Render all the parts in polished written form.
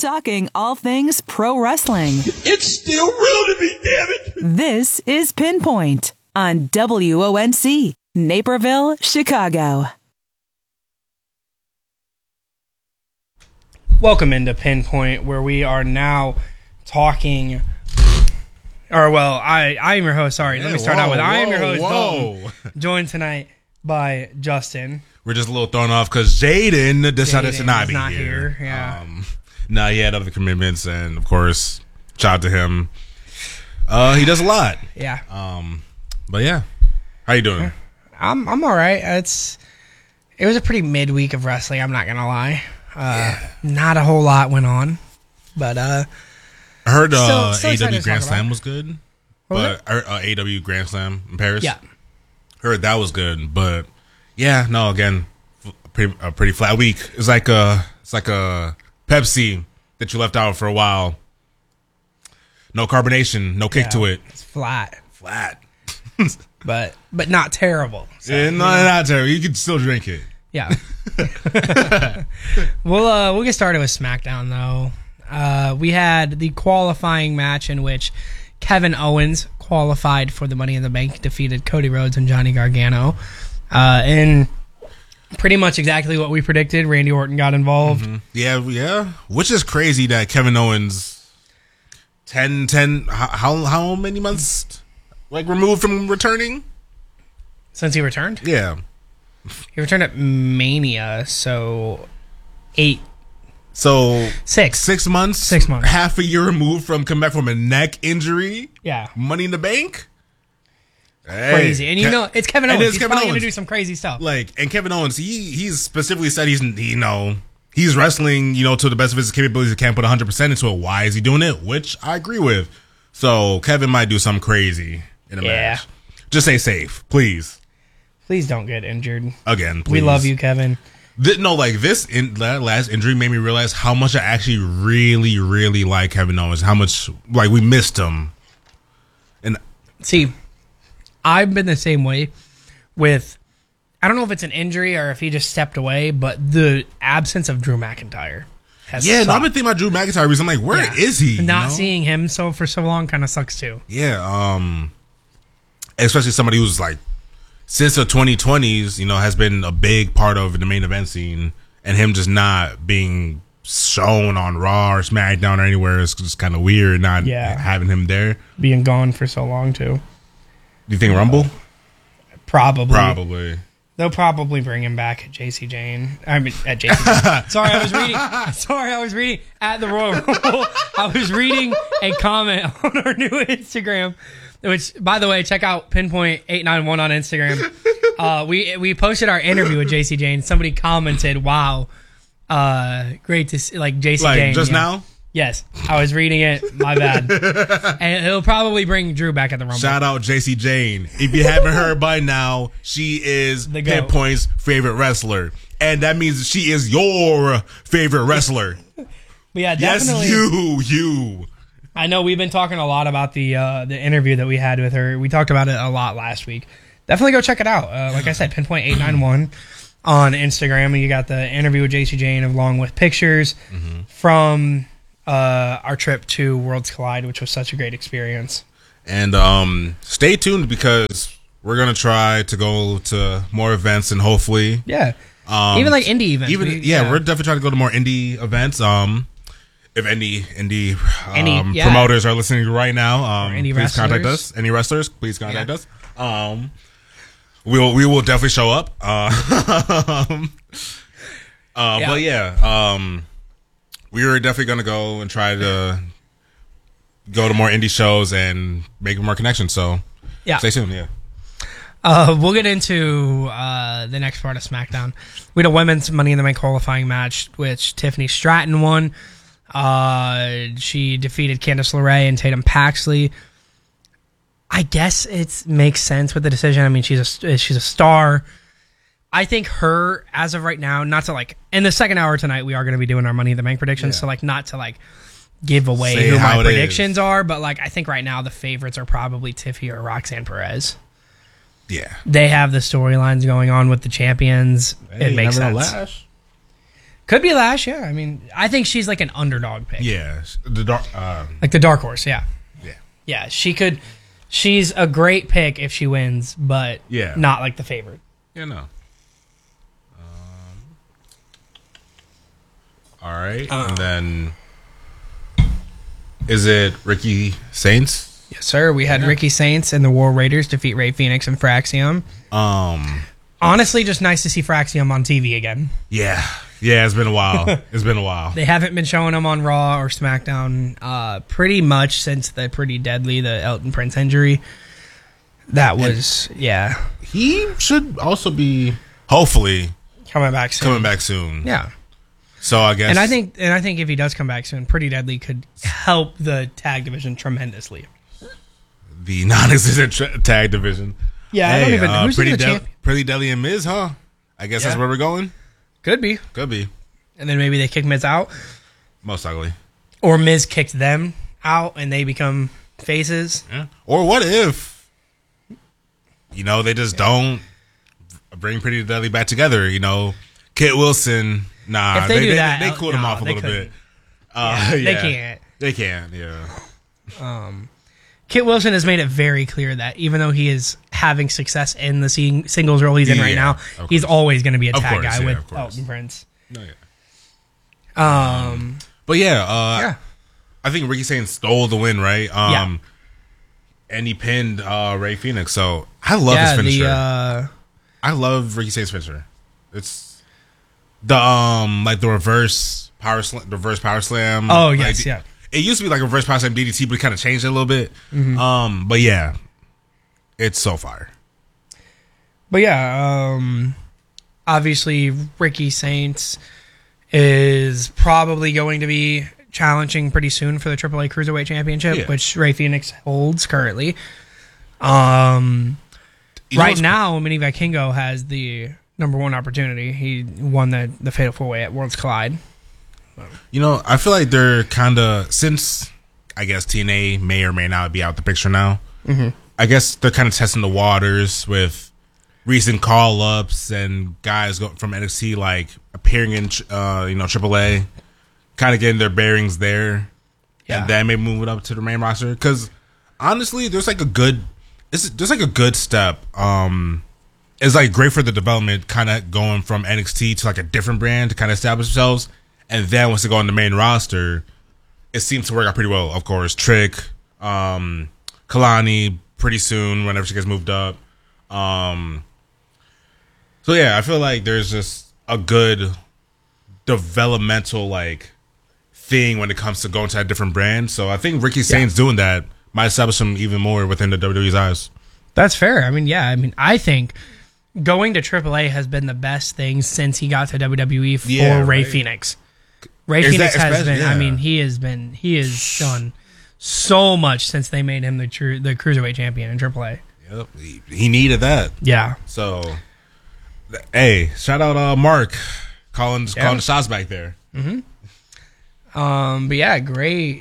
talking all things pro wrestling. It's still real to me, damn it! This is Pinpoint on WONC, Naperville, Chicago. Welcome into Pinpoint, where we are now talking... I am your host, sorry. Let me start out with I am your host, Dalton, joined tonight by Justin. We're just a little thrown off because Jaden decided to not be here. Yeah. He had other commitments, and of course, shout out to him. He does a lot. Yeah. But yeah, how you doing? I'm all right. It was a pretty midweek of wrestling. I'm not gonna lie. Not a whole lot went on, but I heard still AEW Grand Slam was good. AEW Grand Slam in Paris. Yeah. Heard that was good, but yeah, no. Again, a pretty flat week. It's like a Pepsi that you left out for a while. No carbonation, no kick to it. It's flat, but not terrible. So, yeah, not terrible. You can still drink it. Yeah. We'll get started with SmackDown though. We had the qualifying match in which Kevin Owens qualified for the Money in the Bank, defeated Cody Rhodes and Johnny Gargano. And pretty much exactly what we predicted. Randy Orton got involved. Mm-hmm. Yeah. Which is crazy that Kevin Owens, 10, how many months removed from returning? Since he returned? Yeah. He returned at Mania, so 8. So 6. 6 months? 6 months. Half a year removed from coming back from a neck injury? Yeah. Money in the Bank? Crazy. And it's Kevin Owens. He's probably going to do some crazy stuff. And Kevin Owens, he's specifically said he's wrestling, to the best of his capabilities. He can't put 100% into it. Why is he doing it? Which I agree with. So Kevin might do something crazy in a match. Just stay safe, please. Please don't get injured. Again, please. We love you, Kevin. That last injury made me realize how much I actually really, really like Kevin Owens. How much, we missed him. And see, I've been the same way with, I don't know if it's an injury or if he just stepped away, but the absence of Drew McIntyre has sucked. I've been thinking about Drew McIntyre because I'm like, where is he? Not seeing him for so long kind of sucks too. Yeah, especially somebody who's since the 2020s, has been a big part of the main event scene, and him just not being shown on Raw or SmackDown or anywhere is just kind of weird. Not having him there, being gone for so long too. Do you think Rumble? Probably. They'll probably bring him back at JC Jane. I mean, at JC Jane. Sorry, I was reading at the Royal Rumble. I was reading a comment on our new Instagram, which, by the way, check out Pinpoint891 on Instagram. We posted our interview with JC Jane. Somebody commented, "Wow, great to see JC Jane." Just now? Yes, I was reading it. My bad. And he'll probably bring Drew back at the Rumble. Shout out JC Jane. If you haven't heard by now, she is Pinpoint's favorite wrestler. And that means she is your favorite wrestler. But yeah, definitely. Yes, you. I know we've been talking a lot about the interview that we had with her. We talked about it a lot last week. Definitely go check it out. Like I said, Pinpoint891 on Instagram. And you got the interview with JC Jane along with pictures from our trip to Worlds Collide, which was such a great experience. And stay tuned because we're going to try to go to more events and hopefully... Yeah. Even indie events. We're definitely trying to go to more indie events. If any indie promoters are listening right now, please contact us. Any wrestlers, please contact us. We will definitely show up. But we were definitely going to go and try to go to more indie shows and make more connections. So stay tuned. Yeah. We'll get into the next part of SmackDown. We had a women's Money in the Bank qualifying match, which Tiffany Stratton won. She defeated Candice LeRae and Tatum Paxley. I guess it makes sense with the decision. I mean, she's a star. I think her, as of right now, not to in the second hour tonight, we are going to be doing our Money in the Bank predictions. So not to give away who my predictions are, but I think right now the favorites are probably Tiffy or Roxanne Perez. Yeah. They have the storylines going on with the champions. It makes sense. Could be Lash, yeah. I mean, I think she's like an underdog pick. Yeah, Like the dark horse, yeah. yeah. Yeah, she could. She's a great pick if she wins, but Yeah. not like the favorite. Yeah, no. All right, and then is it Ricky Saints? Yes, sir. We had Ricky Saints and the War Raiders defeat Ray Phoenix and Fraxium. Honestly, just nice to see Fraxium on TV again. Yeah, it's been a while. It's been a while. They haven't been showing him on Raw or SmackDown pretty much since the Pretty Deadly, the Elton Prince injury. That was, He should also be hopefully coming back soon. Yeah. So I guess, And I think if he does come back soon, Pretty Deadly could help the tag division tremendously. the non-existent tag division. Yeah, I don't even know who's Pretty the champion. Pretty Deadly and Miz, huh? I guess that's where we're going. Could be. Could be. And then maybe they kick Miz out. Most likely. Or Miz kicked them out and they become faces. Yeah. Or what if, they just don't bring Pretty Deadly back together? Kit Wilson, nah. If they do that, they cooled him off a little bit. They can't. They can't, yeah. Kit Wilson has made it very clear that even though he is having success in the singles role he's in right now, he's always going to be a tag guy with Elton Prince. No, yeah. But yeah, I think Ricky Saints stole the win, right? And he pinned Ray Phoenix. So I love his finisher. I love Ricky Saints' finisher. It's the the reverse power slam. Oh yes, yeah. It used to be like a reverse power slam DDT, but it kind of changed it a little bit. Mm-hmm. But yeah, it's so fire. But yeah, obviously Ricky Saints is probably going to be challenging pretty soon for the AAA Cruiserweight Championship, which Ray Phoenix holds currently. Right now, Mini Vikingo has the number one opportunity. He won the Fatal 4-Way at Worlds Collide. I feel like they're kind of, since I guess TNA may or may not be out the picture now, I guess they're kind of testing the waters with recent call-ups and guys from NXT like appearing in AAA, kind of getting their bearings there, and then maybe move it up to the main roster. Because honestly, there's like a good step. It's like great for the development, kind of going from NXT to like a different brand to kind of establish themselves. And then once they go on the main roster, it seems to work out pretty well. Of course, Trick, Kalani, pretty soon whenever she gets moved up. So yeah, I feel like there's just a good developmental thing when it comes to going to a different brand. So I think Ricky Saints doing that might establish him even more within the WWE's eyes. That's fair. I think going to AAA has been the best thing since he got to WWE for Ray Phoenix. Ray Phoenix has been. He has done so much since they made him the Cruiserweight champion in AAA. Yep, he needed that. Yeah. So, hey, shout out Mark calling the shots back there. Mm-hmm. But yeah, great.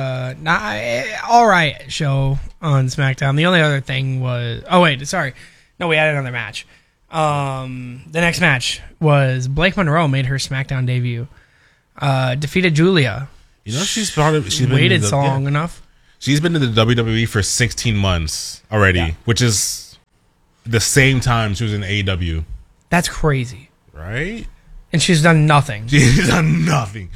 All right show on SmackDown. The only other thing was, we had another match. The next match was Blake Monroe made her SmackDown debut. Defeated Julia. She's waited so long enough. She's been in the WWE for 16 months already, which is the same time she was in AEW. That's crazy, right? And she's done nothing. She's done nothing.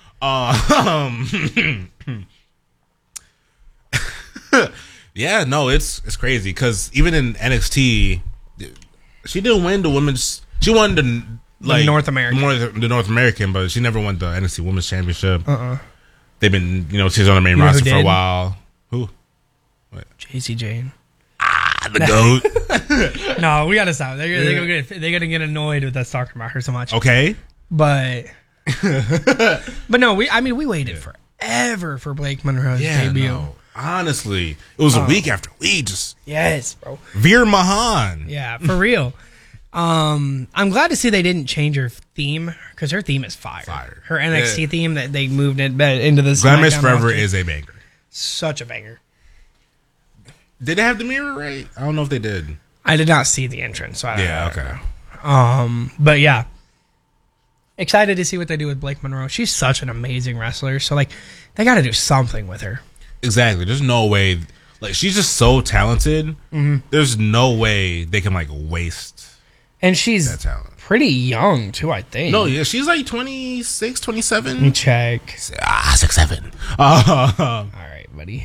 Yeah, no, it's crazy because even in NXT, she didn't win the women's. She won the North American, the North American, but she never won the NXT Women's Championship. They've been, she's on the main roster for a while. Who? What? JC Jane. The GOAT. No, we gotta stop. They're gonna get annoyed with us talking about her so much. Okay, but no, we waited forever for Blake Monroe's debut. No. Honestly, it was a week after week. Yes, bro. Veer Mahan. Yeah, for real. I'm glad to see they didn't change her theme because her theme is fire. Her NXT theme that they moved it into this. Glamorous Forever is a banger. Such a banger. Did they have the mirror right? I don't know if they did. I did not see the entrance, so I don't know. Okay. But yeah. Excited to see what they do with Blake Monroe. She's such an amazing wrestler. So, like, they got to do something with her. Exactly. There's no way. Like, she's just so talented. Mm-hmm. There's no way they can, like, waste and she's that talent. Pretty young, too, I think. No, yeah, she's like 26, 27. Let me check. 6'7". All right, buddy.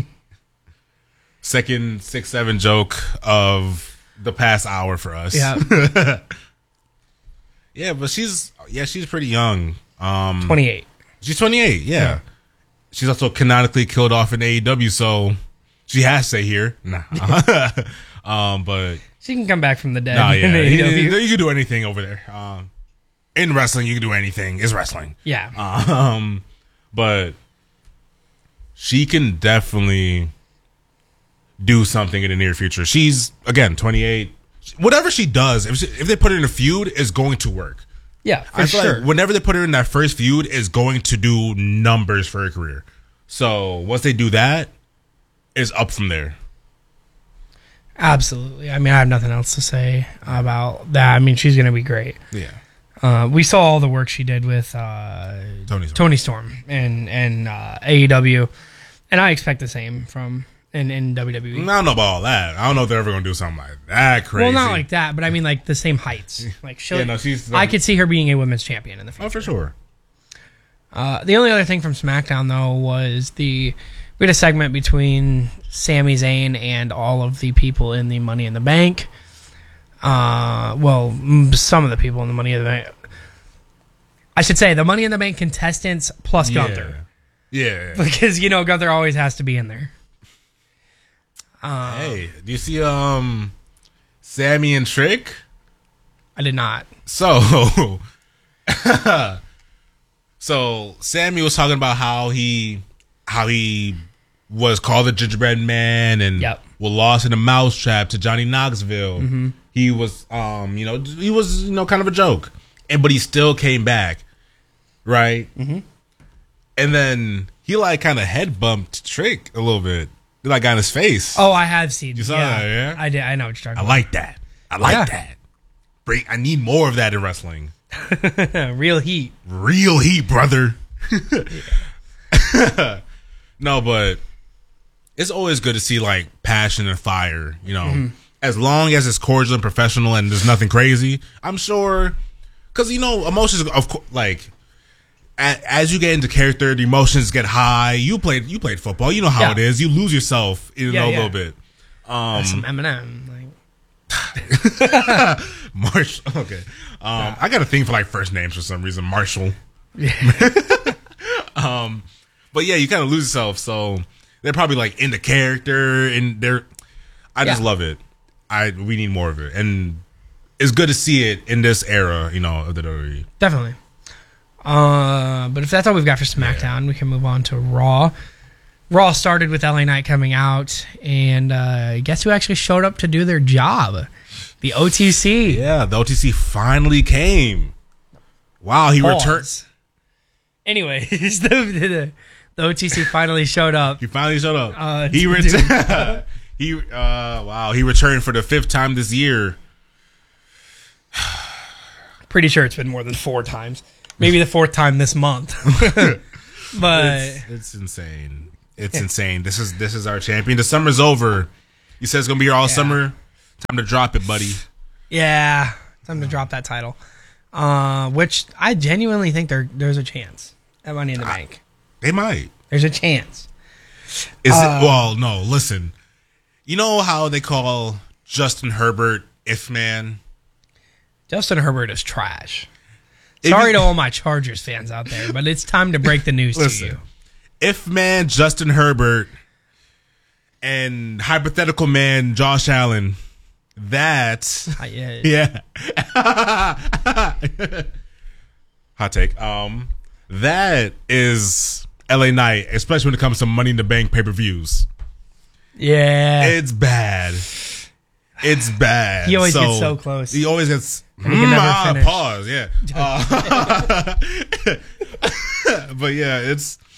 Second 6'7" joke of the past hour for us. Yeah. Yeah, but she's pretty young. 28. She's 28, yeah. She's also canonically killed off in AEW, so she has to stay here. Nah. But she can come back from the dead. nah, yeah. in AEW. You can do anything over there. In wrestling, you can do anything. It's wrestling. Yeah. But she can definitely do something in the near future. She's, again, 28. Whatever she does, if they put her in a feud, is going to work. Yeah, for I feel sure. like whenever they put her in that first feud, is going to do numbers for her career. So once they do that, it's up from there. Absolutely. I mean, I have nothing else to say about that. I mean, she's going to be great. Yeah. We saw all the work she did with Tony Storm and AEW, and I expect the same from in WWE. I don't know about all that. I don't know if they're ever going to do something like that crazy. Well, not like that, but I mean like the same heights. Like she's. I could see her being a women's champion in the future. Oh, for sure. The only other thing from SmackDown though was we had a segment between Sami Zayn and all of the people in the Money in the Bank. Some of the people in the Money in the Bank. I should say the Money in the Bank contestants plus Gunther. Yeah. Because Gunther always has to be in there. Hey, do you see Sammy and Trick? I did not. So Sammy was talking about how he was called the Gingerbread Man and was lost in a mousetrap to Johnny Knoxville. Mm-hmm. He was he was kind of a joke, but he still came back, right? Mm-hmm. And then he like kind of head bumped Trick a little bit. Like got in his face. Oh, I have seen. You saw that, yeah? I did. I know what you're talking about. I like that. I like that. I need more of that in wrestling. Real heat. Real heat, brother. No, but it's always good to see like passion and fire, as long as it's cordial and professional and there's nothing crazy. I'm sure, because emotions, of course, like as you get into character, the emotions get high. You played football, you know how it is. You lose yourself, a little bit. Some Eminem, Marshall. Okay, I got a thing for like first names for some reason. Marshall. Yeah. But yeah, you kind of lose yourself. So they're probably like into character, and I just love it. We need more of it, and it's good to see it in this era, of the WWE. Definitely. But if that's all we've got for SmackDown, we can move on to Raw. Raw started with LA Knight coming out, and guess who actually showed up to do their job? The OTC. Yeah, the OTC finally came. Wow, he returned. Anyways, the OTC finally showed up. He finally showed up. He returned. He returned for the 5th time this year. Pretty sure it's been more than 4 times. Maybe the 4th time this month. But it's insane. It's insane. This is our champion. The summer's over. You said it's gonna be here all summer. Time to drop it, buddy. Yeah, time to drop that title. Which I genuinely think there's a chance at Money in the Bank. They might. There's a chance. Is it? Well, no. Listen. You know how they call Justin Herbert If Man? Justin Herbert is trash. Sorry to all my Chargers fans out there, but it's time to break the news to you. If Man Justin Herbert and hypothetical man Josh Allen, that's yeah. Hot take. That is LA Knight, especially when it comes to Money in the Bank pay-per-views. Yeah. It's bad. It's bad. He always gets so close. He always gets he can never finish. Pause, yeah. But yeah,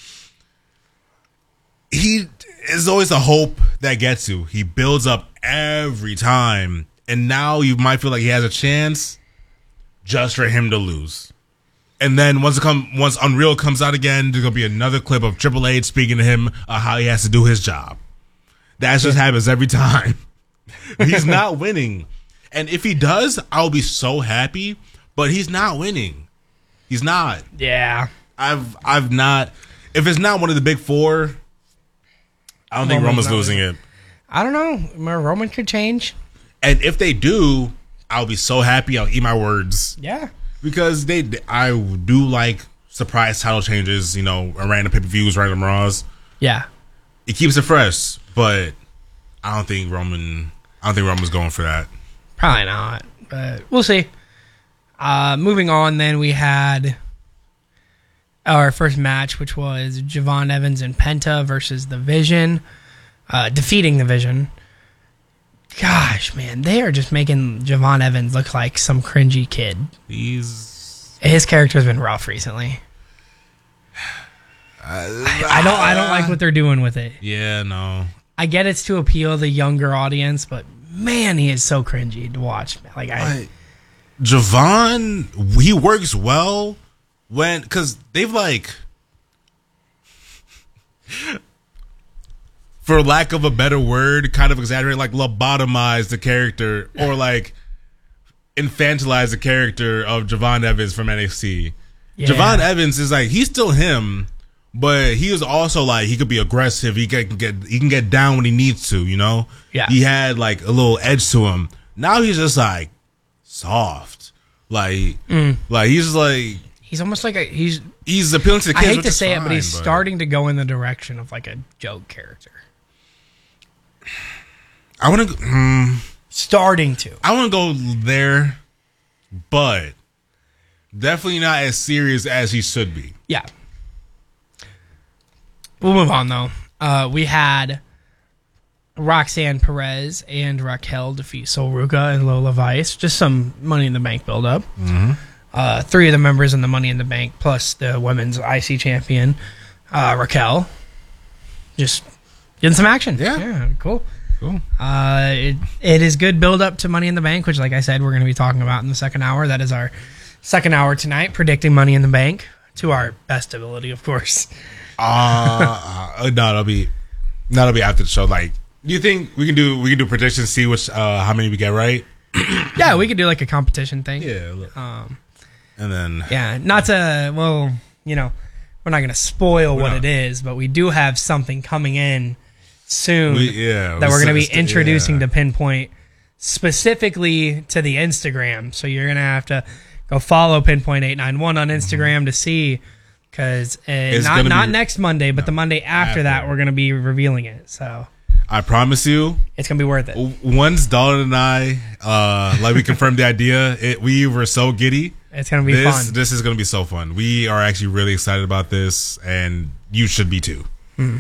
he is always a hope that gets you. He builds up every time. And now you might feel like he has a chance just for him to lose. And then once Unreal comes out again, there's gonna be another clip of Triple H speaking to him how he has to do his job. That just happens every time. He's not winning, and if he does, I'll be so happy. But he's not winning. He's not. Yeah. I've not. If it's not one of the big four, I don't think Roman's losing it. I don't know. Roman could change. And if they do, I'll be so happy. I'll eat my words. Yeah. Because I do like surprise title changes, random pay-per-views, random Raws. Yeah. It keeps it fresh, but I don't think Roman's going for that. Probably not, but we'll see. Moving on, then we had our first match, which was Javon Evans and Penta versus The Vision, defeating The Vision. Gosh, man, they are just making Javon Evans look like some cringy kid. His character has been rough recently. I don't like what they're doing with it. Yeah, no. I get it's to appeal the younger audience, but man, he is so cringy to watch. Javon, he works well because they've for lack of a better word, kind of exaggerate, lobotomize the character or infantilize the character of Javon Evans from NXT. Yeah. Javon Evans is he's still him, but he is also he could be aggressive. He can get down when he needs to. Yeah. He had a little edge to him. Now he's just soft. He's almost he's appealing to the kids. I hate to say it, but he's starting to go in the direction of a joke character. I want to starting to. I want to go there, but definitely not as serious as he should be. Yeah. We'll move on though. We had Roxanne Perez and Raquel defeat Sol Ruca and Lola Vice. Just some Money in the Bank build-up. Mm-hmm. 3 of the members in the Money in the Bank, plus the women's IC champion, Raquel. Just getting some action. Yeah, cool. It is good build-up to Money in the Bank, which, like I said, we're going to be talking about in the second hour. That is our second hour tonight, predicting Money in the Bank to our best ability, of course. That'll be after the show. Do you think we can do predictions, see which how many we get right? Yeah, we could do a competition thing. Yeah. And then not to we're not going to spoil what it is, but we do have something coming in soon that we're going to be introducing to Pinpoint specifically to the Instagram. So you're going to have to go follow Pinpoint 891 on Instagram to see, because not next Monday, but the Monday after that, we're going to be revealing it. So I promise you, it's going to be worth it. Once Dalton and I, we confirmed the idea, we were so giddy. It's going to be fun. This is going to be so fun. We are actually really excited about this, and you should be too.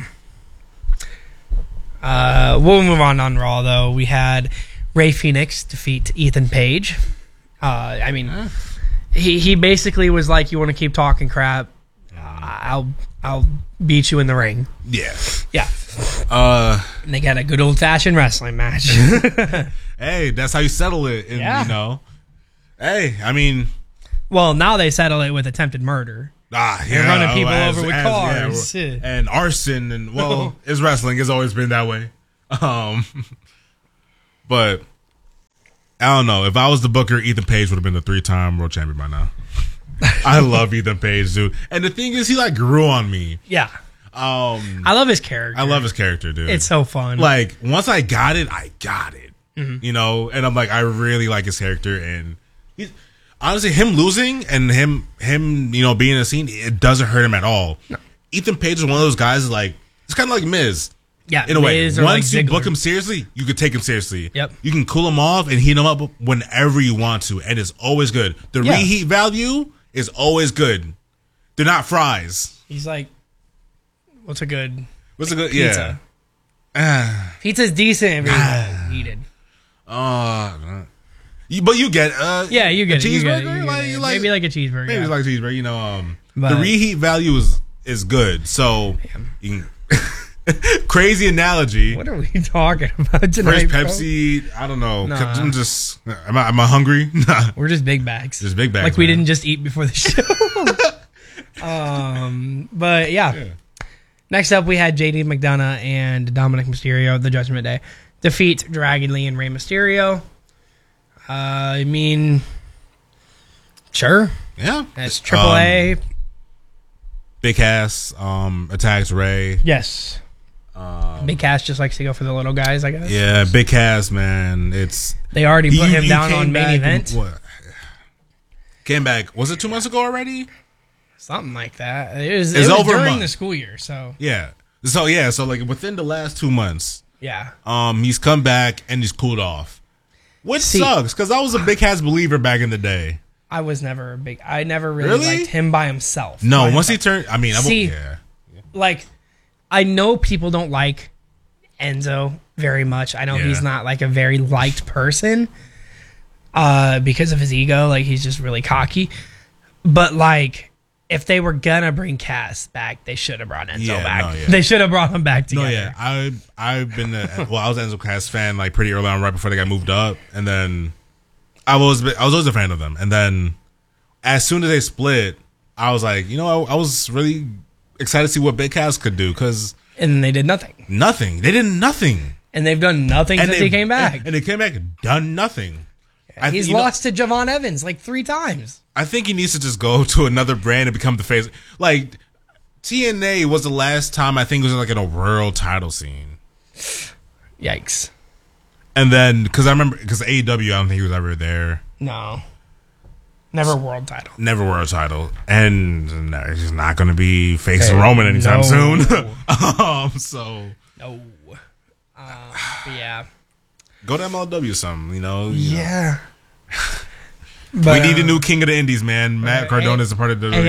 We'll move on Raw, though. We had Rey Fenix defeat Ethan Page. He basically was like, you want to keep talking crap, I'll beat you in the ring. Yeah. And they got a good old-fashioned wrestling match. Hey, that's how you settle it. And, well, now they settle it with attempted murder. They're running people over with cars. And arson, and, it's wrestling. It's always been that way. But, I don't know. If I was the booker, Ethan Page would have been the 3-time world champion by now. I love Ethan Page, dude. And the thing is, he, grew on me. Yeah. I love his character. I love his character, dude. It's so fun. Once I got it, I got it. Mm-hmm. And I'm I really like his character, and he's... Honestly, him losing and him, being in a scene, it doesn't hurt him at all. No. Ethan Page is one of those guys it's kind of like Miz. Yeah, in a way. Once you book him seriously, you could take him seriously. Yep. You can cool him off and heat him up whenever you want to, and it's always good. The reheat value is always good. They're not fries. He's what's a good pizza? Yeah. Pizza's decent if it's heated. But you get you get a cheeseburger. You get it. Maybe a cheeseburger. Maybe like a cheeseburger. The reheat value is good. So you can, Crazy analogy. What are we talking about tonight? First Pepsi. I don't know. Nah. I'm just. Am I hungry? Nah. We're just big bags. Just big bags. Like we man. didn't just eat before the show. But yeah. Next up, we had JD McDonough and Dominic Mysterio, the Judgment Day, defeat Dragon Lee and Rey Mysterio. I mean, sure. Yeah. That's AAA. Big Cass attacks Ray. Yes. Big Cass just likes to go for the little guys, I guess. Yeah, Big Cass, man. They already put him down came on main back event. what? Came back. Was it 2 months ago already? Something like that. It was over a during month. the school year, so Yeah. So like within the last 2 months, yeah. he's come back and he's cooled off. Which sucks, because I was a Big Cass believer back in the day. I never really liked him by himself. No, once he turned, I mean, yeah. Like, I know people don't like Enzo very much. I know he's not like a very liked person because of his ego. Like, he's just really cocky. But like, if they were gonna bring Cass back, they should have brought Enzo back. No, yeah. They should have brought him back together. No, yeah, I've been I was an Enzo Cass fan like pretty early on, right before they got moved up, and then I was always a fan of them, and then as soon as they split, I was like, I was really excited to see what Big Cass could do, because And they did nothing. They did nothing, And they've done nothing since he came back. and they came back done nothing. He's lost to Javon Evans like 3 times. I think he needs to just go to another brand and become the face. Like, TNA was the last time I think it was like in a world title scene. Yikes. And then, because AEW, I don't think he was ever there. No. Never world title. Never world title. And no, he's not going to be facing Roman anytime soon. So. No. But yeah. Go to MLW some, Yeah. We need a new king of the indies, man. Matt Cardona is a part of the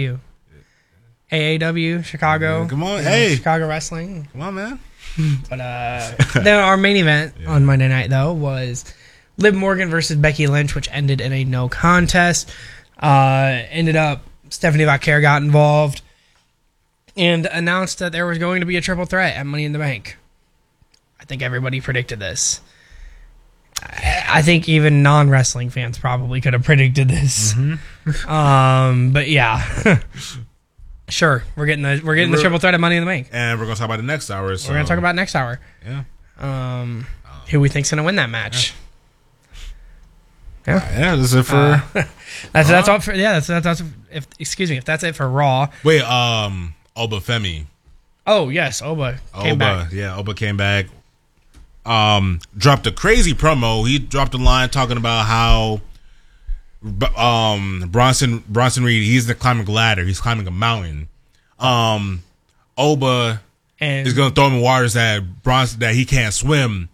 AAW, Chicago. Come on, hey. Chicago Wrestling. Come on, man. But then our main event on Monday night, though, was Liv Morgan versus Becky Lynch, which ended in a no contest. Ended up, Stephanie Vaquer got involved and announced that there was going to be a triple threat at Money in the Bank. I think everybody predicted this. I think even non-wrestling fans probably could have predicted this. Mm-hmm. But yeah. Sure, we're getting the triple threat of Money in the Bank, and we're gonna talk about the next hour. So. We're gonna talk about next hour. Yeah. Who we think's gonna win that match? Yeah. That's it for. That's all for. Yeah. That's if that's it for Raw. Wait. Oba Femi. Oh yes, Oba came back. Yeah, Oba came back. Dropped a crazy promo. He dropped a line talking about how Bronson Reed, he's climbing a ladder. He's climbing a mountain. Oba is going to throw him in waters that he can't swim.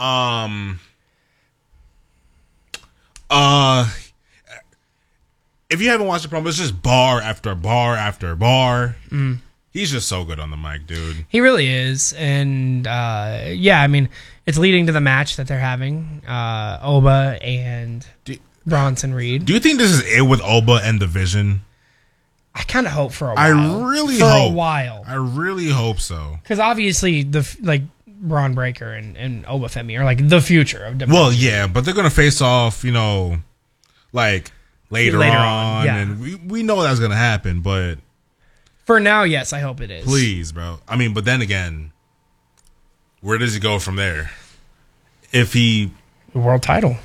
If you haven't watched the promo, it's just bar after bar after bar. He's just so good on the mic, dude. He really is. And, yeah, I mean, it's leading to the match that they're having. Oba and Bronson Reed. Do you think this is it with Oba and the Vision? I kind of hope for a while. I really hope so. Because obviously, Braun Breaker and Oba Femi are like the future of WWE. Well, yeah, but they're going to face off, like later on. Yeah. And we know that's going to happen, but. For now, yes, I hope it is. Please, bro. I mean, but then again, where does he go from there? If he... The world title.